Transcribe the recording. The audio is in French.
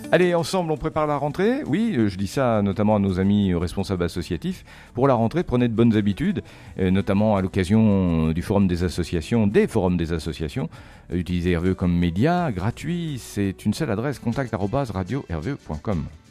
Allez, ensemble, on prépare la rentrée. Oui, je dis ça notamment à nos amis responsables associatifs. Pour la rentrée, prenez de bonnes habitudes, notamment à l'occasion du forum des associations, des forums des associations. Utilisez RVE comme média gratuit. C'est une seule adresse, contact@radio-rve.com.